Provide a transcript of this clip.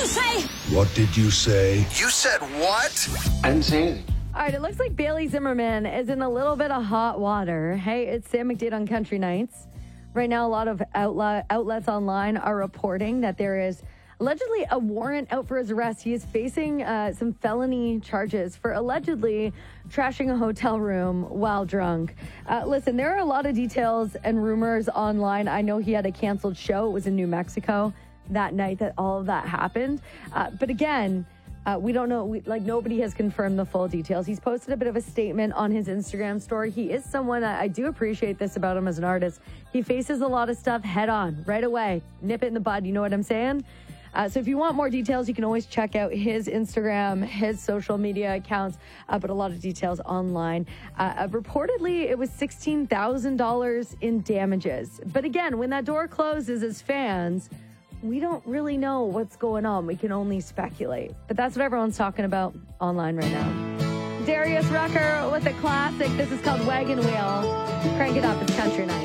you say? What did you say? You said what? I didn't say anything. All right, it looks like Bailey Zimmerman is in a little bit of hot water. Hey, it's Sam McDade on Country Nights. Right now, a lot of outlets online are reporting that there is allegedly a warrant out for his arrest. He is facing some felony charges for allegedly trashing a hotel room while drunk. Listen, there are a lot of details and rumors online. I know he had a canceled show. It was in New Mexico that night that all of that happened. But again, we don't know. Nobody has confirmed the full details. He's posted a bit of a statement on his Instagram story. He is someone, I do appreciate this about him as an artist. He faces a lot of stuff head on, right away. Nip it in the bud. You know what I'm saying? So if you want more details, you can always check out his Instagram, his social media accounts, but a lot of details online. Reportedly, it was $16,000 in damages. But again, when that door closes as fans, we don't really know what's going on. We can only speculate. But that's what everyone's talking about online right now. Darius Rucker with a classic. This is called Wagon Wheel. Crank it up. It's Country Night.